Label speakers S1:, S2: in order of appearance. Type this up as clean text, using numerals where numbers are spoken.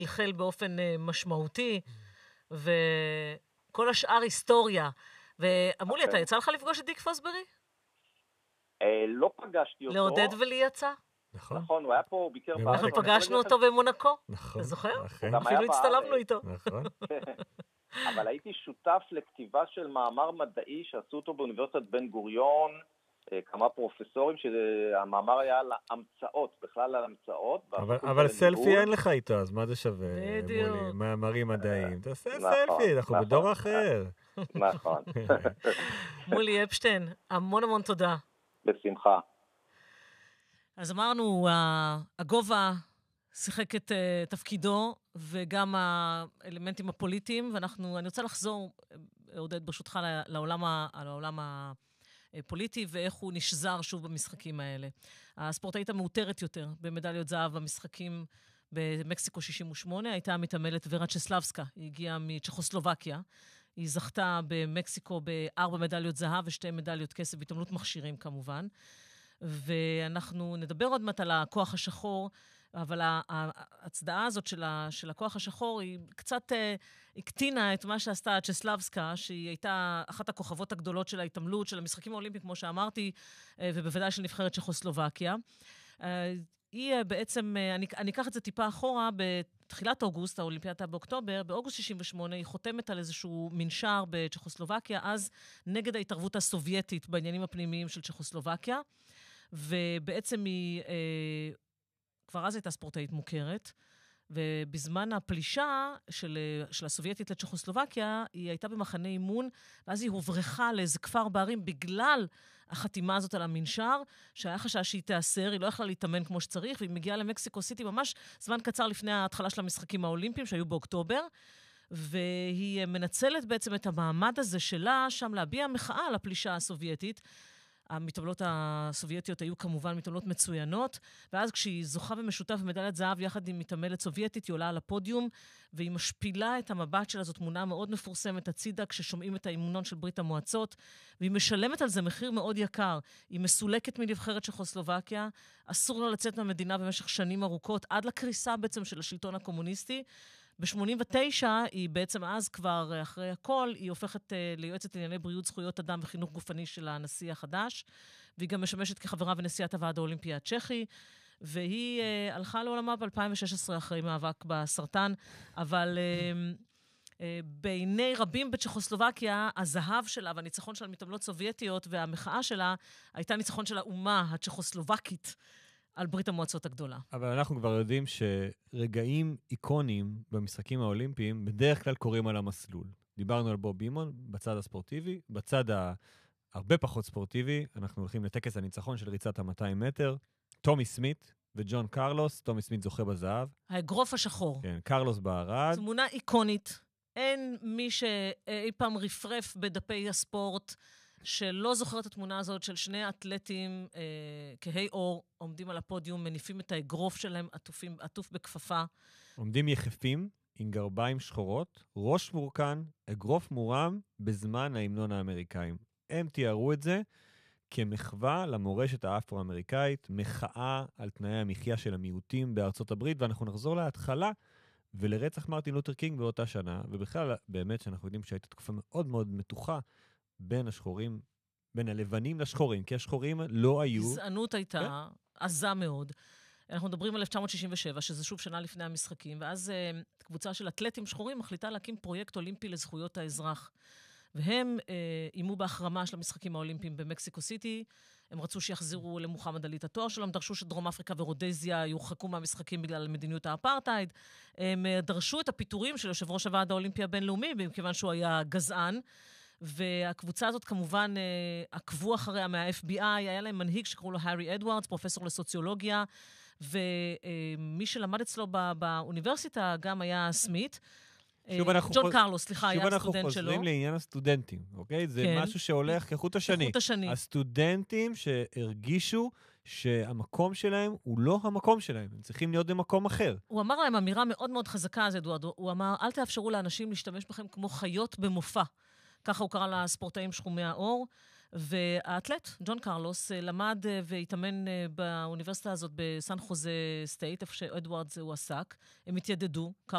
S1: החל באופן משמעותי, וכל השאר היסטוריה. ואמרו לי, אתה יצא לך לפגוש את דיק פוסברי?
S2: לא פגשתי אותו.
S1: לעודד ולי יצא?
S2: נכון, הוא היה פה, הוא ביקר בארץ.
S1: אנחנו פגשנו אותו במונקו.
S3: נכון.
S1: אתה זוכר?
S2: גם
S1: אפילו הצטלבנו איתו.
S3: נכון.
S2: אבל הייתי שותף לכתיבה של מאמר מדעי שעשו אותו באוניברסיטת בן גוריון, כמה פרופסורים שהמאמר היה על המצאות, בכלל על המצאות.
S3: אבל סלפי אין לך איתו, אז מה זה שווה?
S1: בדיוק.
S3: מולי, מאמרים מדעיים. תעשה סלפי, אנחנו בדור אחר.
S2: נכון.
S1: מולי אפשטיין, המון המון תודה.
S2: בשמחה.
S1: אז אמרנו, הגובה שיחק את תפקידו, וגם האלמנטים הפוליטיים, ואני רוצה לחזור, עודד, ברשותך, לעולם הפוליטי, ואיך הוא נשזר שוב במשחקים האלה. הספורטאית המאותרת יותר במדליות זהב במשחקים במקסיקו 68, הייתה המתעמלת ורה צ'סלבסקה, היא הגיעה מצ'כוסלובקיה, היא זכתה במקסיקו ב4 מדליות זהב ו2 מדליות כסף, בהתעמלות מכשירים כמובן, ואנחנו נדבר עוד מעט על הכוח השחור, אבל ההצדעה הזאת של הכוח השחור היא קצת הקטינה את מה שעשתה צ'סלבסקה, שהיא הייתה אחת הכוכבות הגדולות של ההתעמלות, של המשחקים האולימפיים, כמו שאמרתי, ובוודאי של נבחרת צ'כוסלובקיה. היא בעצם, אני אקח את זה טיפה אחורה, בתחילת אוגוסט, האולימפיאדה באוקטובר, באוגוסט 68, היא חותמת על איזשהו מנשר בצ'כוסלובקיה, אז נגד ההתערבות הסובייטית בעניינים הפנימיים של צ'כוסלובקיה, ובעצם היא כבר אז הייתה ספורטאית מוכרת, ובזמן הפלישה של הסובייטית לצ'כוסלובקיה, היא הייתה במחנה אימון, ואז היא הוברחה לאיזה כפר בערים בגלל החתימה הזאת על המנשר, שהיה חשש שהיא תיאסר, היא לא יכלה להתאמן כמו שצריך, והיא מגיעה למקסיקו סיטי ממש זמן קצר לפני ההתחלה של המשחקים האולימפיים, שהיו באוקטובר, והיא מנצלת בעצם את המעמד הזה שלה, שם להביע מחאה על הפלישה הסובייטית. המתעמלות הסובייטיות היו כמובן מתעמלות מצוינות, ואז כשהיא זוכה במשותף במדליית זהב יחד עם מתעמלת סובייטית, היא עולה על הפודיום, והיא משפילה את המבט שלה, זאת תמונה מאוד מפורסמת הצידה, כששומעים את האימונון של ברית המועצות, והיא משלמת על זה מחיר מאוד יקר. היא מסולקת מנבחרת צ'כוסלובקיה, אסור לה לצאת מהמדינה במשך שנים ארוכות, עד לקריסה בעצם של השלטון הקומוניסטי. ב-89 היא בעצם אז כבר אחרי הכל, היא הופכת ליועצת לענייני בריאות, זכויות אדם וחינוך גופני של הנשיא החדש, והיא גם משמשת כחברה ונשיאת הוועד האולימפי הצ'כי, והיא הלכה לעולמה ב-2016 אחרי מאבק בסרטן, אבל בעיני רבים בצ'כוסלובקיה, הזהב שלה והניצחון של המתעמלות סובייטיות והמחאה שלה, הייתה ניצחון של האומה הצ'כוסלובקית, על ברית המועצות הגדולה. אבל
S3: אנחנו כבר יודעים שרגעים איקונים במשחקים האולימפיים בדרך כלל קורים על המסלול. דיברנו על בוב בימון בצד הספורטיבי, בצד הרבה פחות ספורטיבי, אנחנו הולכים לטקס הניצחון של ריצת ה-200 מטר, טומי סמית וג'ון קרלוס, טומי סמית זוכה בזהב.
S1: האגרוף השחור.
S3: כן, קרלוס בארד.
S1: תמונה איקונית. אין מי שאי פעם רפרף בדפי הספורט, שלא זוכר את התמונה הזאת של שני אתלטים כהי אור, עומדים על הפודיום, מניפים את האגרוף שלהם, עטוף בכפפה.
S3: עומדים יחפים עם גרביים שחורות, ראש מורכן, אגרוף מורם בזמן ההמנון האמריקאים. הם תיארו את זה כמחווה למורשת האפרו-אמריקאית, מחאה על תנאי המחיה של המיעוטים בארצות הברית, ואנחנו נחזור להתחלה ולרצח מרטין לותר קינג באותה שנה, ובכלל באמת שאנחנו יודעים שהייתה תקופה מאוד מאוד מתוחה, בין השחורים, בין הלבנים לשחורים, כי השחורים לא היו... גזענות
S1: הייתה עזה מאוד. אנחנו מדברים על 1967, שזה שוב שנה לפני המשחקים, ואז קבוצה של אתלטים שחורים מחליטה להקים פרויקט אולימפי לזכויות האזרח. והם אימו בהחרמה של המשחקים האולימפיים במקסיקו סיטי, הם רצו שיחזירו למוחמד עלי את התואר שלהם, דרשו שדרום אפריקה ורודזיה יורחקו מהמשחקים בגלל מדיניות האפרטהייד, הם דרשו את הפיטורים של יושב ראש הוועד האולימפי הבינלאומי, מכיוון שהוא היה גזען, והקבוצה הזאת כמובן עקבו אחריה מה-FBI, היה להם מנהיג שקראו לו הארי אדוארדס, פרופסור לסוציולוגיה, ומי שלמד אצלו באוניברסיטה גם היה סמית, ג'ון קרלוס, סליחה, היה הסטודנט שלו.
S3: שוב אנחנו חוזרים לעניין הסטודנטים, אוקיי? זה משהו שהולך כחוט השני. הסטודנטים שהרגישו שהמקום שלהם הוא לא המקום שלהם, הם צריכים להיות במקום אחר.
S1: הוא אמר להם אמירה מאוד מאוד חזקה, אז אדוארד, הוא אמר, אל תאפשרו לאנשים להשתמש בכם כמו חיות במופע. ככה הוא קרא לספורטאים שחומי האור, והאתלט, ג'ון קרלוס, למד והתאמן באוניברסיטה הזאת בסן חוזה סטייט, איפה שאדוארד הוא עסק, הם התיידדו,